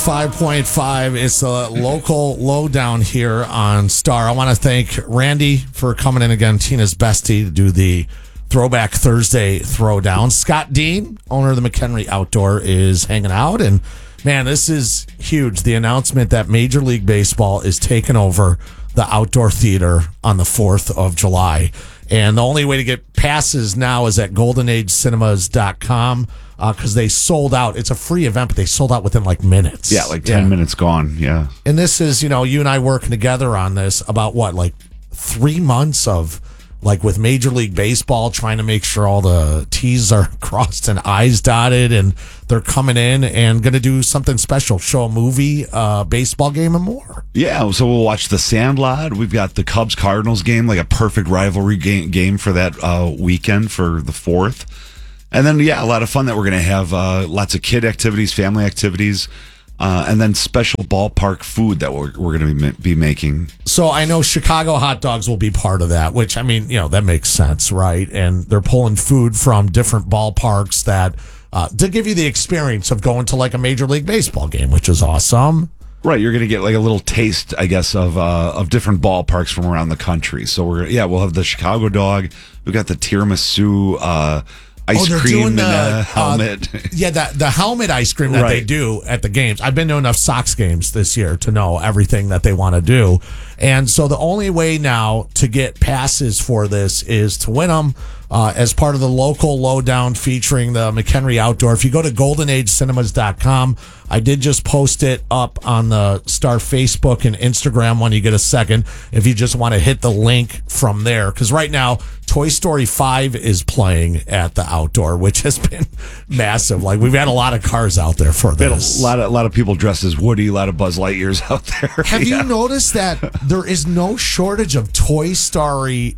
5.5. It's a local lowdown here on Star. I want to thank Randy for coming in again, Tina's bestie, to do the Throwback Thursday throwdown. Scott Dean, owner of the McHenry Outdoor, is hanging out. And, man, this is huge. The announcement that Major League Baseball is taking over the outdoor theater on the 4th of July. And the only way to get passes now is at goldenagecinemas.com. Because they sold out. It's a free event, but they sold out within like minutes. Yeah, like 10 minutes gone. Yeah. And this is, you and I working together on this about what, like 3 months of like with Major League Baseball trying to make sure all the T's are crossed and I's dotted, and they're coming in and going to do something special, show a movie, baseball game, and more. Yeah, so we'll watch The Sandlot. We've got the Cubs-Cardinals game, like a perfect rivalry game for that weekend for the 4th. And then, a lot of fun that we're going to have. Lots of kid activities, family activities, and then special ballpark food that we're going to be making. So I know Chicago hot dogs will be part of that, which, I mean, that makes sense, right? And they're pulling food from different ballparks that to give you the experience of going to like a Major League Baseball game, which is awesome. Right, you're going to get like a little taste, I guess, of different ballparks from around the country. So we'll have the Chicago dog. We've got the tiramisu. Ice cream and a helmet. The helmet ice cream that they do at the games. I've been to enough Sox games this year to know everything that they want to do. And so the only way now to get passes for this is to win them as part of the local lowdown featuring the McHenry Outdoor. If you go to goldenagecinemas.com, I did just post it up on the Star Facebook and Instagram when you get a second, if you just want to hit the link from there. Because right now, Toy Story 5 is playing at the Outdoor, which has been massive. Like, we've had a lot of cars out there for this. A lot of people dressed as Woody, a lot of Buzz Lightyears out there. Have you noticed that there is no shortage of Toy Story,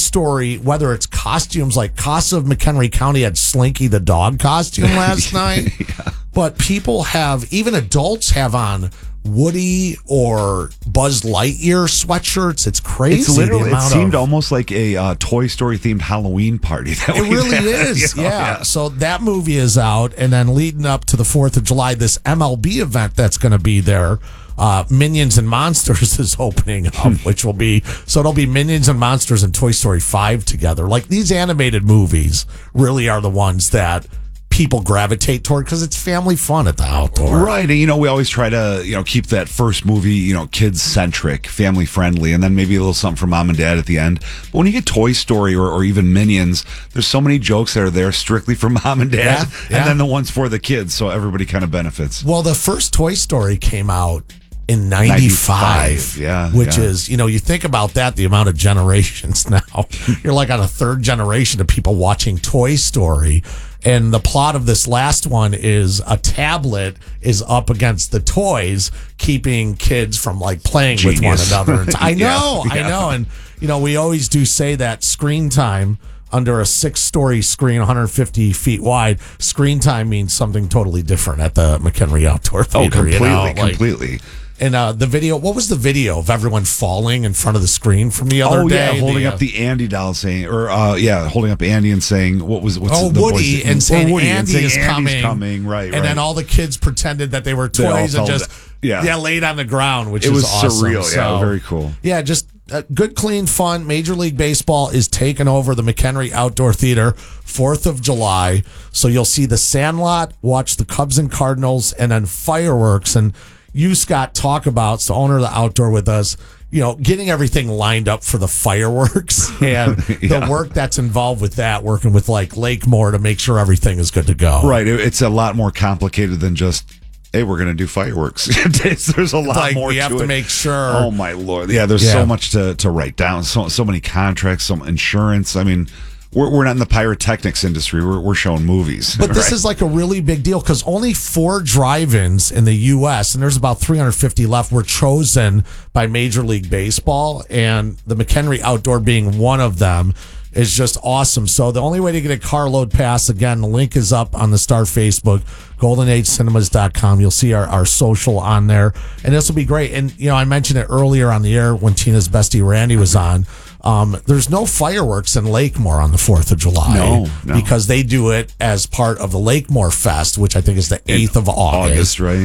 whether it's costumes, like Casa of McHenry County had Slinky the dog costume last night. Yeah. But people have, even adults have on Woody or Buzz Lightyear sweatshirts. It's crazy. It's literally, it seemed almost like a Toy Story themed Halloween party. It really is. Yeah. So that movie is out, and then leading up to the 4th of July, this MLB event that's going to be there. Minions and Monsters is opening up, which will be, so it'll be Minions and Monsters and Toy Story 5 together. Like, these animated movies really are the ones that people gravitate toward because it's family fun at the Outdoor. Right. And, we always try to, keep that first movie, kids centric, family friendly, and then maybe a little something for mom and dad at the end. But when you get Toy Story or even Minions, there's so many jokes that are there strictly for mom and dad, and then the ones for the kids. So everybody kind of benefits. Well, the first Toy Story came out in 95, which is, you think about that, the amount of generations now. You're like on a third generation of people watching Toy Story. And the plot of this last one is a tablet is up against the toys, keeping kids from like playing with one another. I know. And, we always do say that screen time under a 6-story screen, 150 feet wide, screen time means something totally different at the McHenry Outdoor Theater. Completely. And the video, what was the video of everyone falling in front of the screen from the other day? Holding up the Andy doll saying, holding up Andy and saying, what's Woody, the voice? And saying Woody, Andy is coming, right. And then all the kids pretended that they were toys and just laid on the ground, which was awesome. Surreal, so, very cool. Yeah, just good, clean fun. Major League Baseball is taking over the McHenry Outdoor Theater 4th of July. So you'll see the Sandlot, watch the Cubs and Cardinals, and then fireworks. And you, Scott, talk about, the owner of the Outdoor with us, getting everything lined up for the fireworks and the work that's involved with that, working with like Lakemore to make sure everything is good to go. Right. It's a lot more complicated than just, hey, we're going to do fireworks. There's a lot more to it. We have to make sure. Oh, my Lord. Yeah, there's so much to write down. So many contracts, some insurance. I mean, we're not in the pyrotechnics industry. We're showing movies. But this is like a really big deal because only 4 drive-ins in the U.S., and there's about 350 left, were chosen by Major League Baseball, and the McHenry Outdoor being one of them is just awesome. So the only way to get a carload pass, again, the link is up on the Star Facebook, goldenagecinemas.com. You'll see our social on there, and this will be great. And, I mentioned it earlier on the air when Tina's bestie Randy was on. There's no fireworks in Lakemore on the 4th of July. No. Because they do it as part of the Lakemore Fest, which I think is the 8th of August. Right.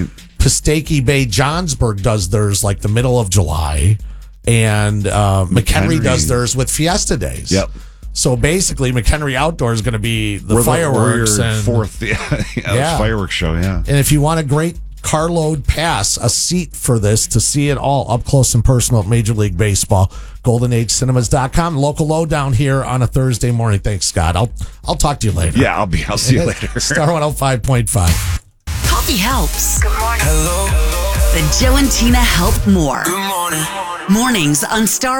Pistaki Bay Johnsburg does theirs like the middle of July, and McHenry does theirs with Fiesta Days. Yep. So basically, McHenry Outdoor is going to be the fireworks and fourth fireworks show. Yeah, and if you want a great carload pass, a seat for this to see it all up close and personal at Major League Baseball, GoldenAgeCinemas.com. Local lowdown here on a Thursday morning. Thanks, Scott. I'll talk to you later. Yeah, I'll see you later. Star 105.5. Coffee helps. Good morning. Hello. But Joe and Tina help more. Good morning. Mornings on Star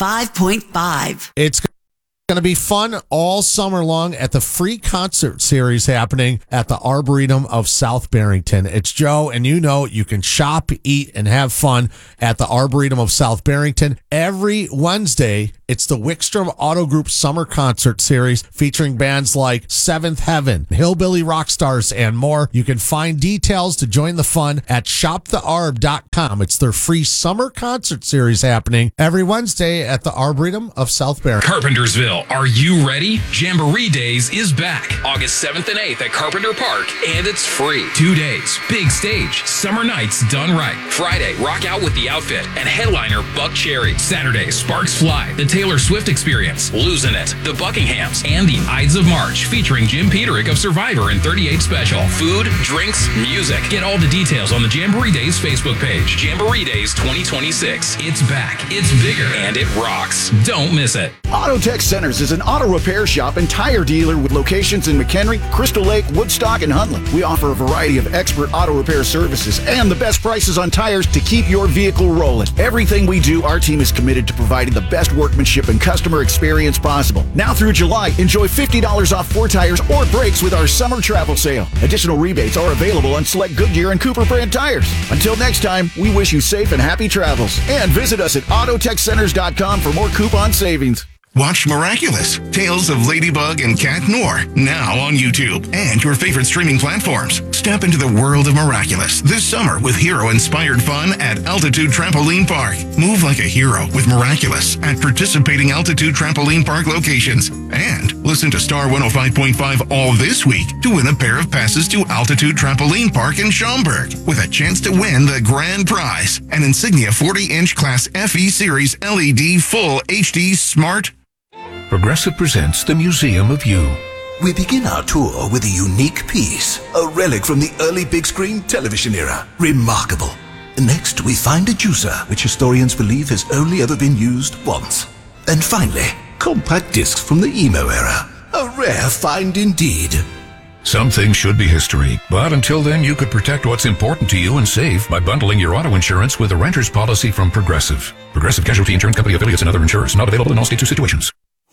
105.5. It's going to be fun all summer long at the free concert series happening at the Arboretum of South Barrington. It's Joe, and you can shop, eat, and have fun at the Arboretum of South Barrington. Every Wednesday, it's the Wickstrom Auto Group Summer Concert Series featuring bands like Seventh Heaven, Hillbilly Rockstars, and more. You can find details to join the fun at shopthearb.com. It's their free summer concert series happening every Wednesday at the Arboretum of South Barrington. Carpentersville, are you ready? Jamboree Days is back August 7th and 8th at Carpenter Park, and it's free. 2 days, big stage, summer nights done right. Friday, rock out with the outfit and headliner Buck Cherry. Saturday, Sparks Fly, the Taylor Swift Experience, Losing It, the Buckinghams, and the Ides of March featuring Jim Peterick of Survivor and 38 Special. Food, drinks, music. Get all the details on the Jamboree Days Facebook page. Jamboree Days 2026. It's back, it's bigger, and it rocks. Don't miss it. Autotech Centers is an auto repair shop and tire dealer with locations in McHenry, Crystal Lake, Woodstock, and Huntley. We offer a variety of expert auto repair services and the best prices on tires to keep your vehicle rolling. Everything we do, our team is committed to providing the best workmanship and customer experience possible. Now through July, enjoy $50 off 4 tires or brakes with our summer travel sale. Additional rebates are available on select Goodyear and Cooper brand tires. Until next time, we wish you safe and happy travels. And visit us at autotechcenters.com for more coupon savings. Watch Miraculous, Tales of Ladybug and Cat Noir, now on YouTube and your favorite streaming platforms. Step into the world of Miraculous this summer with hero-inspired fun at Altitude Trampoline Park. Move like a hero with Miraculous at participating Altitude Trampoline Park locations. And listen to Star 105.5 all this week to win a pair of passes to Altitude Trampoline Park in Schaumburg with a chance to win the grand prize, an Insignia 40-inch Class FE Series LED Full HD Smart. Progressive presents the Museum of You. We begin our tour with a unique piece, a relic from the early big screen television era. Remarkable. Next, we find a juicer, which historians believe has only ever been used once. And finally, compact discs from the emo era. A rare find indeed. Some things should be history, but until then, you could protect what's important to you and save by bundling your auto insurance with a renter's policy from Progressive. Progressive Casualty Insurance Company affiliates and other insurers. Not available in all states or situations.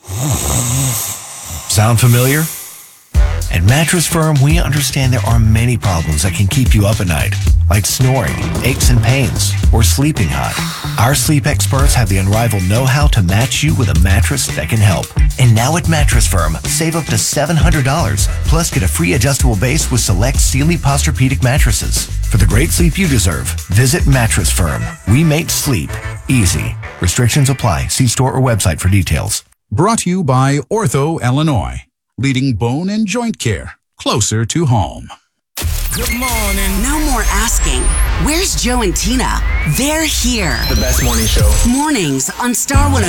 Sound familiar? At Mattress Firm, we understand there are many problems that can keep you up at night, like snoring, aches and pains, or sleeping hot. Our sleep experts have the unrivaled know-how to match you with a mattress that can help. And now at Mattress Firm, save up to $700, plus get a free adjustable base with select Sealy Posturepedic mattresses. For the great sleep you deserve, visit Mattress Firm. We make sleep easy. Restrictions apply. See store or website for details. Brought to you by Ortho, Illinois. Leading bone and joint care closer to home. Good morning. No more asking. Where's Joe and Tina? They're here. The best morning show. Mornings on Star 105.5.